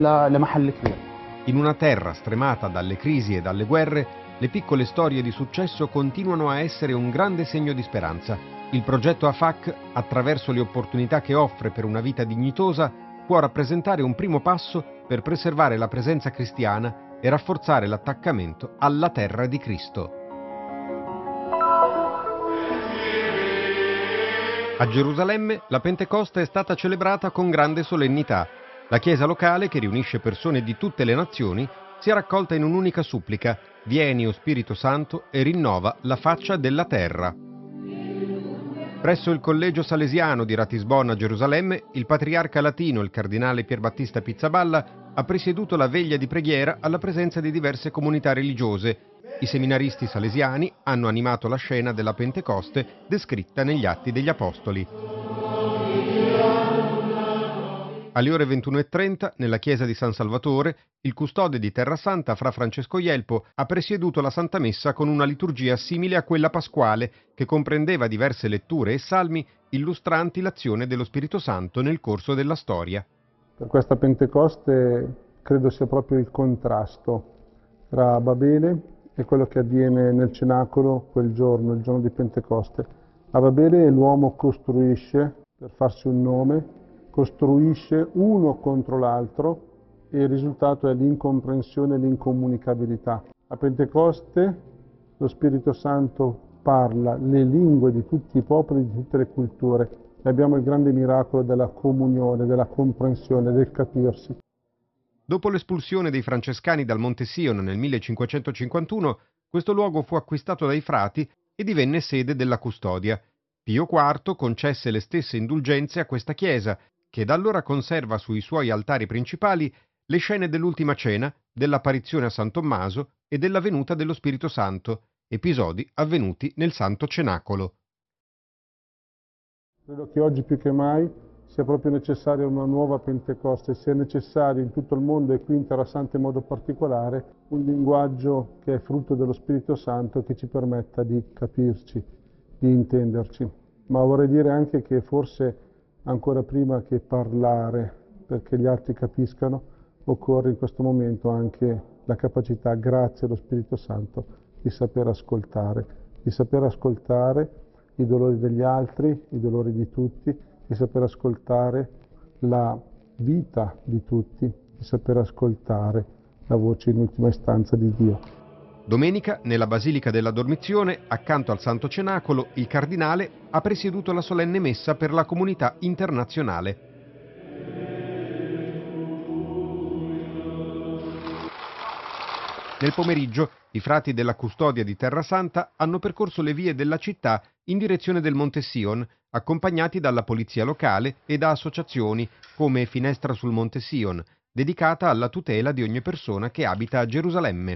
لمحل كبير. In una terra stremata dalle crisi e dalle guerre, le piccole storie di successo continuano a essere un grande segno di speranza. Il progetto AFAC, attraverso le opportunità che offre per una vita dignitosa, può rappresentare un primo passo per preservare la presenza cristiana e rafforzare l'attaccamento alla terra di Cristo. A Gerusalemme la Pentecoste è stata celebrata con grande solennità. La chiesa locale, che riunisce persone di tutte le nazioni, si è raccolta in un'unica supplica: «Vieni, o Spirito Santo, e rinnova la faccia della terra». Presso il Collegio Salesiano di Ratisbona a Gerusalemme, il patriarca latino, il cardinale Pierbattista Pizzaballa, ha presieduto la veglia di preghiera alla presenza di diverse comunità religiose. I seminaristi salesiani hanno animato la scena della Pentecoste descritta negli Atti degli Apostoli. Alle ore 21:30, nella chiesa di San Salvatore, il custode di Terra Santa, fra Francesco Ielpo, ha presieduto la Santa Messa con una liturgia simile a quella pasquale, che comprendeva diverse letture e salmi illustranti l'azione dello Spirito Santo nel corso della storia. Per questa Pentecoste credo sia proprio il contrasto tra Babele e quello che avviene nel cenacolo quel giorno, il giorno di Pentecoste. A Babele l'uomo costruisce per farsi un nome, costruisce uno contro l'altro e il risultato è l'incomprensione e l'incomunicabilità. A Pentecoste lo Spirito Santo parla le lingue di tutti i popoli, di tutte le culture, e abbiamo il grande miracolo della comunione, della comprensione, del capirsi. Dopo l'espulsione dei francescani dal Monte Sion nel 1551, questo luogo fu acquistato dai frati e divenne sede della custodia. Pio IV concesse le stesse indulgenze a questa chiesa, che da allora conserva sui suoi altari principali le scene dell'Ultima Cena, dell'apparizione a San Tommaso e della venuta dello Spirito Santo, episodi avvenuti nel Santo Cenacolo. Credo che oggi più che mai sia proprio necessaria una nuova Pentecoste, sia necessario in tutto il mondo e qui in Terra Santa in modo particolare un linguaggio che è frutto dello Spirito Santo che ci permetta di capirci, di intenderci. Ma vorrei dire anche che forse ancora prima che parlare perché gli altri capiscano, occorre in questo momento anche la capacità, grazie allo Spirito Santo, di saper ascoltare i dolori degli altri, i dolori di tutti, di saper ascoltare la vita di tutti, di saper ascoltare la voce in ultima istanza di Dio. Domenica, nella Basilica della Dormizione, accanto al Santo Cenacolo, il cardinale ha presieduto la solenne messa per la comunità internazionale. Nel pomeriggio, i frati della custodia di Terra Santa hanno percorso le vie della città in direzione del Monte Sion, accompagnati dalla polizia locale e da associazioni come Finestra sul Monte Sion, dedicata alla tutela di ogni persona che abita a Gerusalemme.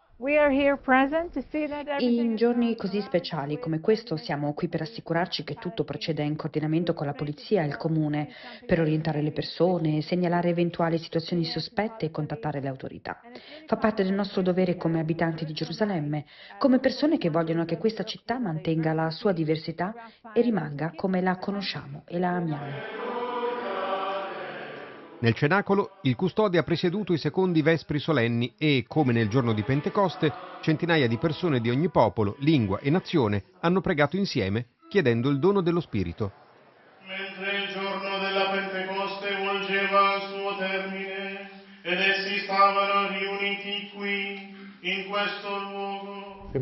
In giorni così speciali come questo siamo qui per assicurarci che tutto proceda in coordinamento con la polizia e il comune, per orientare le persone, segnalare eventuali situazioni sospette e contattare le autorità. Fa parte del nostro dovere come abitanti di Gerusalemme, come persone che vogliono che questa città mantenga la sua diversità e rimanga come la conosciamo e la amiamo. Nel cenacolo il custode ha presieduto i secondi vespri solenni e, come nel giorno di Pentecoste, centinaia di persone di ogni popolo, lingua e nazione hanno pregato insieme chiedendo il dono dello Spirito. Mentre il giorno della Pentecoste volgeva al suo termine ed essi stavano riuniti qui, in questo luogo.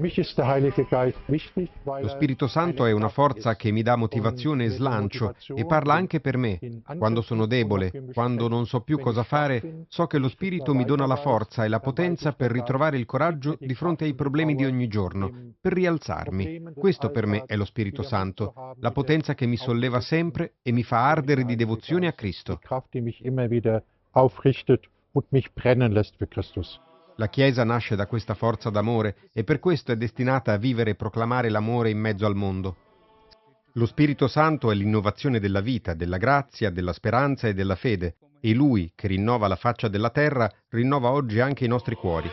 Lo Spirito Santo è una forza che mi dà motivazione e slancio e parla anche per me. Quando sono debole, quando non so più cosa fare, so che lo Spirito mi dona la forza e la potenza per ritrovare il coraggio di fronte ai problemi di ogni giorno, per rialzarmi. Questo per me è lo Spirito Santo, la potenza che mi solleva sempre e mi fa ardere di devozione a Cristo. La Chiesa nasce da questa forza d'amore e per questo è destinata a vivere e proclamare l'amore in mezzo al mondo. Lo Spirito Santo è l'innovazione della vita, della grazia, della speranza e della fede, e Lui, che rinnova la faccia della terra, rinnova oggi anche i nostri cuori.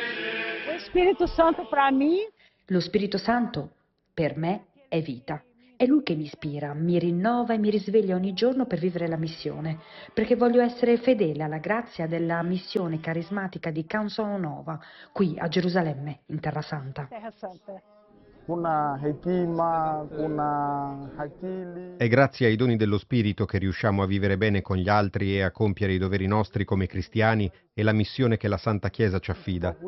Lo Spirito Santo per me è vita. È Lui che mi ispira, mi rinnova e mi risveglia ogni giorno per vivere la missione, perché voglio essere fedele alla grazia della missione carismatica di Canção Nova, qui a Gerusalemme, in Terra Santa. Kuna hekima, kuna akili. È grazie ai doni dello Spirito che riusciamo a vivere bene con gli altri e a compiere i doveri nostri come cristiani e la missione che la Santa Chiesa ci affida.